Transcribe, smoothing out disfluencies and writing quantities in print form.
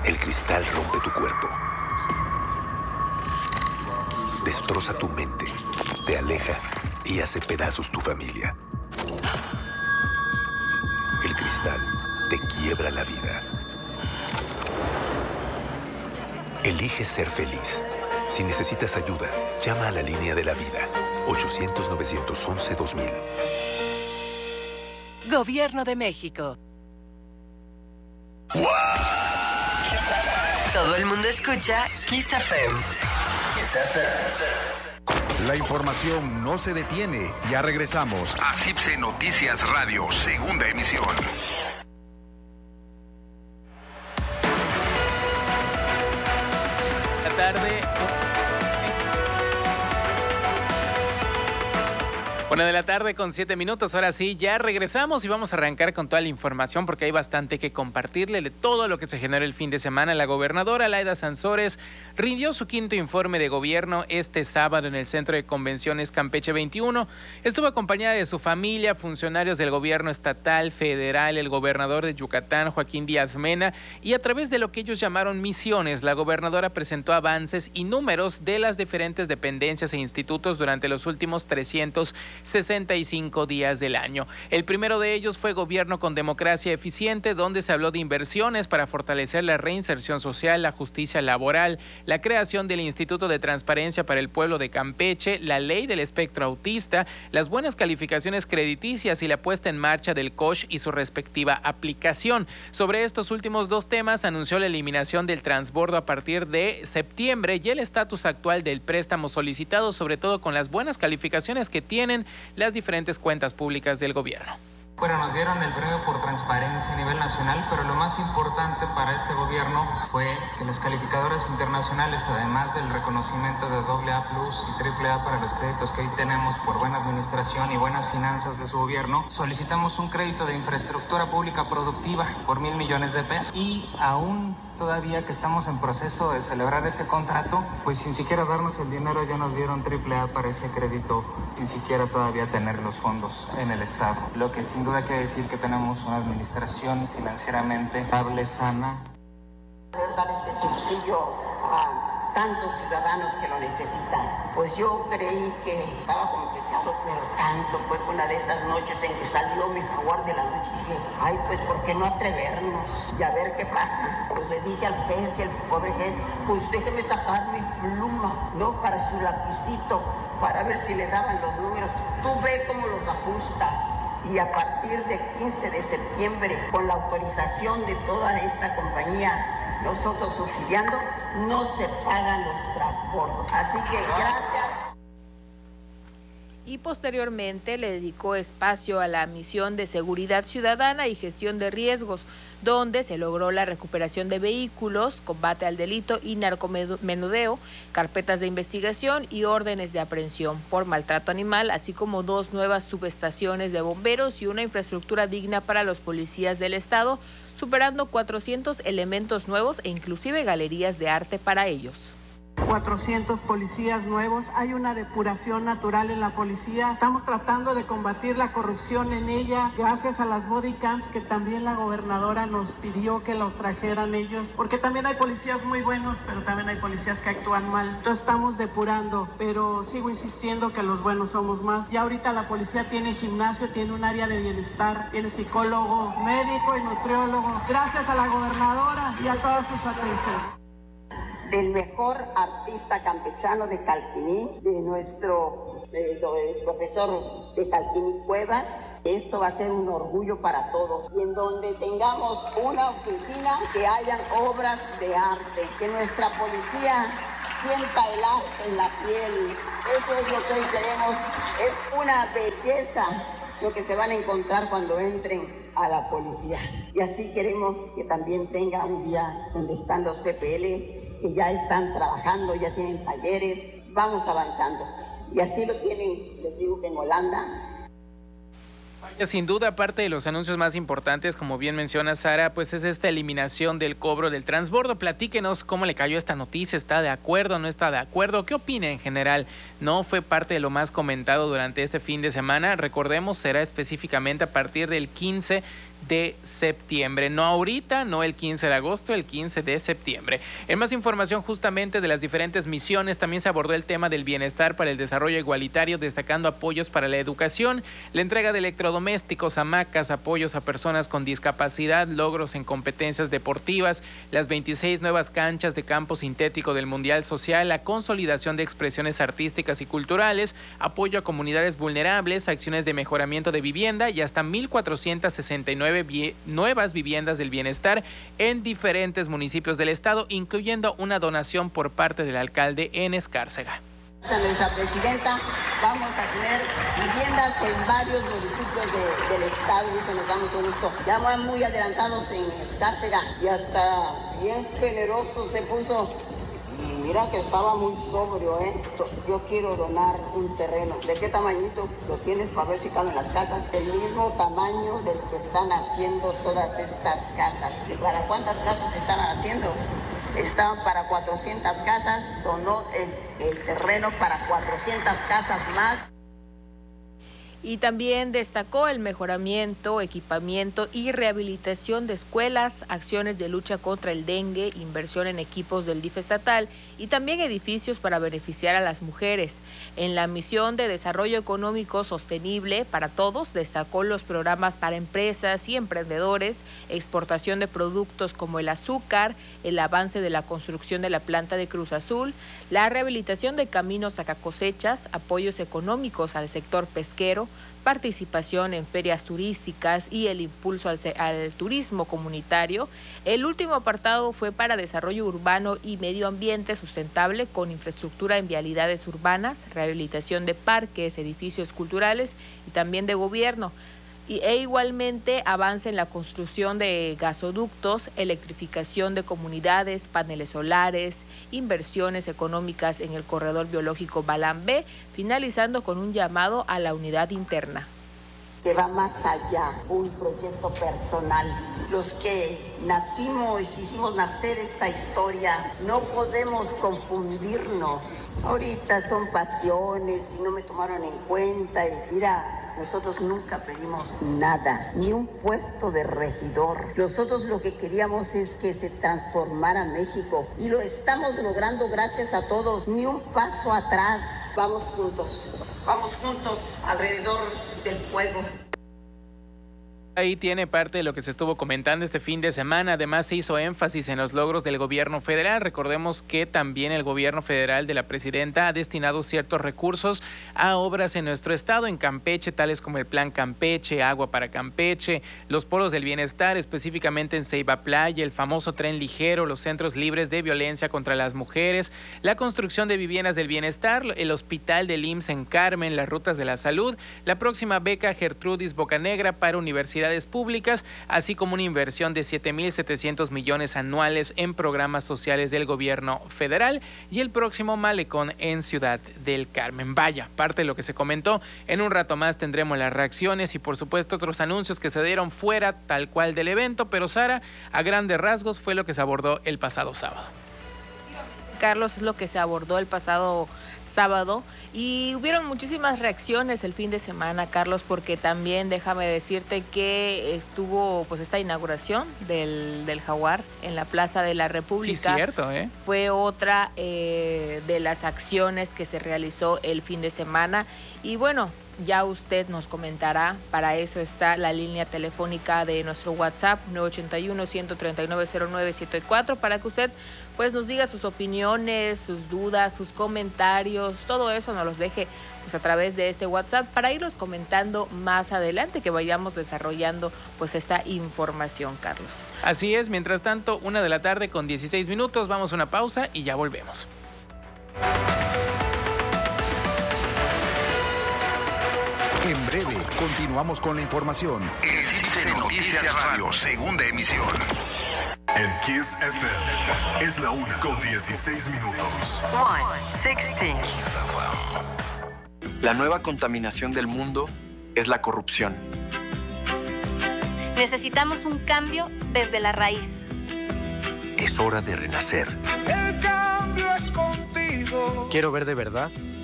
El cristal rompe tu cuerpo. Destroza tu mente, te aleja y hace pedazos tu familia. El cristal te quiebra la vida. Elige ser feliz. Si necesitas ayuda, llama a la línea de la vida. 800-911-2000. Gobierno de México. ¡Wow! Todo el mundo escucha Kiss FM. Kiss FM. La información no se detiene. Ya regresamos a CIPSE Noticias Radio, segunda emisión. La tarde. 1:00 con 7 minutos. Ahora sí, ya regresamos y vamos a arrancar con toda la información porque hay bastante que compartirle de todo lo que se generó el fin de semana. La gobernadora Laida Sansores rindió su quinto informe de gobierno este sábado en el Centro de Convenciones Campeche 21. Estuvo acompañada de su familia, funcionarios del gobierno estatal, federal, el gobernador de Yucatán, Joaquín Díaz Mena, y a través de lo que ellos llamaron misiones, la gobernadora presentó avances y números de las diferentes dependencias e institutos durante los últimos 365 días del año. El primero de ellos fue Gobierno con Democracia Eficiente, donde se habló de inversiones para fortalecer la reinserción social, la justicia laboral, la creación del Instituto de Transparencia para el Pueblo de Campeche, la ley del espectro autista, las buenas calificaciones crediticias y la puesta en marcha del COSH y su respectiva aplicación. Sobre estos últimos dos temas, anunció la eliminación del transbordo a partir de septiembre y el estatus actual del préstamo solicitado, sobre todo con las buenas calificaciones que tienen las diferentes cuentas públicas del gobierno. Bueno, nos dieron el premio por transparencia a nivel nacional, pero lo más importante para este gobierno fue que las calificadoras internacionales, además del reconocimiento de AA+ y AAA para los créditos que hoy tenemos por buena administración y buenas finanzas de su gobierno, solicitamos un crédito de infraestructura pública productiva por 1,000 millones de pesos y aún todavía que estamos en proceso de celebrar ese contrato, pues sin siquiera darnos el dinero ya nos dieron AAA para ese crédito, sin siquiera todavía tener los fondos en el Estado. Lo que sin duda quiere decir que tenemos una administración financieramente estable, sana. Dar este subsidio a tantos ciudadanos que lo necesitan. Pues yo creí que estaba complicado, pero tanto fue una de esas noches en que salió mi jaguar de la noche y dije, ay, pues ¿por qué no atrevernos y a ver qué pasa? Pues le dije al juez y al pobre juez, pues déjeme sacar mi pluma, ¿no? Para su lapicito, para ver si le daban los números. Tú ve cómo los ajustas. Y a partir del 15 de septiembre, con la autorización de toda esta compañía, nosotros subsidiando, no se pagan los transbordos. Así que gracias. Y posteriormente le dedicó espacio a la misión de seguridad ciudadana y gestión de riesgos, donde se logró la recuperación de vehículos, combate al delito y narcomenudeo, carpetas de investigación y órdenes de aprehensión por maltrato animal, así como 2 nuevas subestaciones de bomberos y una infraestructura digna para los policías del estado, superando 400 elementos nuevos e inclusive galerías de arte para ellos. 400 policías nuevos, hay una depuración natural en la policía, estamos tratando de combatir la corrupción en ella, gracias a las body cams que también la gobernadora nos pidió que los trajeran ellos, porque también hay policías muy buenos, pero también hay policías que actúan mal, entonces estamos depurando, pero sigo insistiendo que los buenos somos más. Ya ahorita la policía tiene gimnasio, tiene un área de bienestar, tiene psicólogo, médico y nutriólogo, gracias a la gobernadora y a todas sus atenciones. Del mejor artista campechano de Calquiní, de nuestro profesor de Calquiní Cuevas. Esto va a ser un orgullo para todos. Y en donde tengamos una oficina, que hayan obras de arte, que nuestra policía sienta el arte en la piel. Eso es lo que hoy queremos. Es una belleza lo que se van a encontrar cuando entren a la policía. Y así queremos que también tenga un día donde están los PPL, que ya están trabajando, ya tienen talleres, vamos avanzando. Y así lo tienen, les digo que en Holanda. Sin duda, parte de los anuncios más importantes, como bien menciona Sara, pues es esta eliminación del cobro del transbordo. Platíquenos cómo le cayó esta noticia, ¿está de acuerdo, no está de acuerdo? ¿Qué opina en general? No fue parte de lo más comentado durante este fin de semana. Recordemos, será específicamente a partir del 15 de septiembre. No ahorita, no el 15 de agosto, el 15 de septiembre. En más información justamente de las diferentes misiones, también se abordó el tema del bienestar para el desarrollo igualitario, destacando apoyos para la educación, la entrega de electrodomésticos, hamacas, apoyos a personas con discapacidad, logros en competencias deportivas, las 26 nuevas canchas de campo sintético del Mundial Social, la consolidación de expresiones artísticas y culturales, apoyo a comunidades vulnerables, acciones de mejoramiento de vivienda y hasta 1,469 nuevas viviendas del bienestar en diferentes municipios del estado, incluyendo una donación por parte del alcalde en Escárcega. Nuestra presidenta, vamos a tener viviendas en varios municipios del estado y eso nos da mucho gusto. Ya van muy adelantados en Escárcega y hasta bien generoso se puso. Y mira que estaba muy sobrio, ¿eh? Yo quiero donar un terreno. ¿De qué tamañito lo tienes para ver si caben las casas? El mismo tamaño del que están haciendo todas estas casas. ¿Y para cuántas casas están haciendo? Estaban para 400 casas, donó el terreno para 400 casas más. Y también destacó el mejoramiento, equipamiento y rehabilitación de escuelas, acciones de lucha contra el dengue, inversión en equipos del DIF estatal y también edificios para beneficiar a las mujeres. En la misión de desarrollo económico sostenible para todos, destacó los programas para empresas y emprendedores, exportación de productos como el azúcar, el avance de la construcción de la planta de Cruz Azul, la rehabilitación de caminos sacacosechas, apoyos económicos al sector pesquero, participación en ferias turísticas y el impulso al turismo comunitario. El último apartado fue para desarrollo urbano y medio ambiente sustentable con infraestructura en vialidades urbanas, rehabilitación de parques, edificios culturales y también de gobierno. E igualmente avance en la construcción de gasoductos, electrificación de comunidades, paneles solares, inversiones económicas en el corredor biológico Balán B, finalizando con un llamado a la unidad interna. Que va más allá, un proyecto personal. Los que nacimos, hicimos nacer esta historia, no podemos confundirnos. Ahorita son pasiones y no me tomaron en cuenta y mira, nosotros nunca pedimos nada, ni un puesto de regidor. Nosotros lo que queríamos es que se transformara México y lo estamos logrando gracias a todos, ni un paso atrás. Vamos juntos alrededor del fuego. Ahí tiene parte de lo que se estuvo comentando este fin de semana. Además, se hizo énfasis en los logros del gobierno federal. Recordemos que también el gobierno federal de la presidenta ha destinado ciertos recursos a obras en nuestro estado, en Campeche, tales como el Plan Campeche, Agua para Campeche, los polos del bienestar, específicamente en Ceiba Playa, el famoso tren ligero, los centros libres de violencia contra las mujeres, la construcción de viviendas del bienestar, el hospital del IMSS en Carmen, las rutas de la salud, la próxima beca Gertrudis Bocanegra para universidades públicas, así como una inversión de 7,700 millones anuales en programas sociales del gobierno federal y el próximo malecón en Ciudad del Carmen. Vaya, parte de lo que se comentó. En un rato más tendremos las reacciones y por supuesto otros anuncios que se dieron fuera tal cual del evento, pero Sara, a grandes rasgos fue lo que se abordó el pasado sábado. Carlos, es lo que se abordó el pasado sábado y hubieron muchísimas reacciones el fin de semana, Carlos, porque también déjame decirte que estuvo pues esta inauguración del Jaguar en la Plaza de la República. Sí, cierto, Fue otra de las acciones que se realizó el fin de semana y bueno, ya usted nos comentará, para eso está la línea telefónica de nuestro WhatsApp 981-139-0974 para que usted pues nos diga sus opiniones, sus dudas, sus comentarios, todo eso nos los deje pues a través de este WhatsApp para irlos comentando más adelante, que vayamos desarrollando pues esta información, Carlos. Así es, mientras tanto, 1:00 con 16 minutos, vamos a una pausa y ya volvemos. En breve, continuamos con la información. En Noticias Radio, segunda emisión. En Kiss FM es la 1 con 16 minutos. 1:16. La nueva contaminación del mundo es la corrupción. Necesitamos un cambio desde la raíz. Es hora de renacer. El cambio es contigo. Quiero ver de verdad